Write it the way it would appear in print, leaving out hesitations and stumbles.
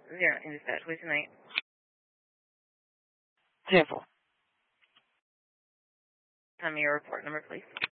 0 in dispatch. Wait tonight. 10-4. Tell me your report number, please.